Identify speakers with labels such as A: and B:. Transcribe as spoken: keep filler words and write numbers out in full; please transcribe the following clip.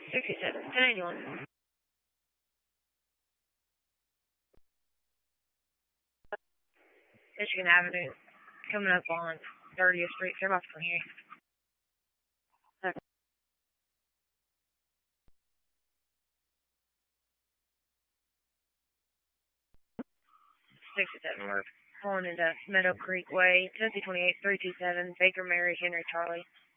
A: sixty-seven, ten eighty-one. Michigan Avenue, coming up on thirtieth Street, they're off from here. Okay. sixty-seven, we're pulling into Meadow Creek Way, Tennessee twenty-eight, three two seven, Baker Mary, Henry Charlie.